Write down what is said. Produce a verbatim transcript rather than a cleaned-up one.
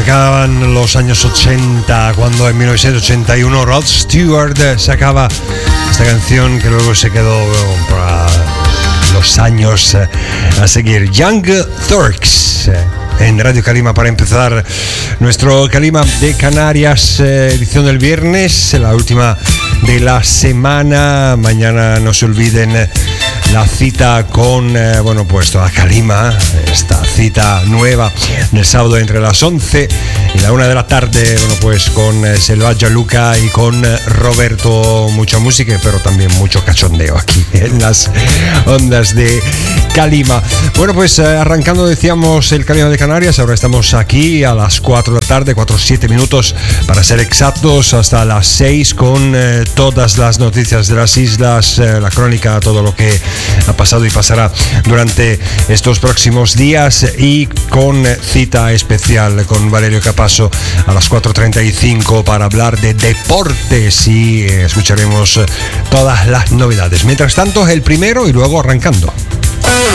Arrancaban los años ochenta, cuando en mil novecientos ochenta y uno Rod Stewart sacaba esta canción que luego se quedó para los años a seguir. Young Turks en Radio Calima para empezar nuestro Calima de Canarias, edición del viernes, la última de la semana. Mañana no se olviden la cita con, eh, bueno, pues toda Calima, esta cita nueva del sábado entre las once y la una de la tarde, bueno, pues con eh, Selvaggia Luca y con eh, Roberto. Mucha música, pero también mucho cachondeo aquí en las ondas de Calima. Bueno, pues eh, arrancando, decíamos, el Calima de Canarias. Ahora estamos aquí a las cuatro de la tarde, cuatro o siete minutos para ser exactos, hasta las seis con eh, todas las noticias de las islas, eh, la crónica, todo lo que ha pasado y pasará durante estos próximos días, y con cita especial con Valerio Capasso a las cuatro treinta y cinco para hablar de deportes, y eh, escucharemos todas las novedades. Mientras tanto, el primero y luego arrancando.